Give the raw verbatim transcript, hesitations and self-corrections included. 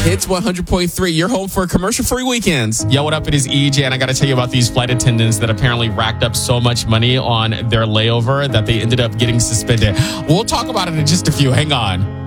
Hits one hundred point three. You're home for commercial-free weekends. Yo, what up? It is E J, and I got to tell you about these flight attendants that apparently racked up so much money on their layover that they ended up getting suspended. We'll talk about it in just a few. Hang on.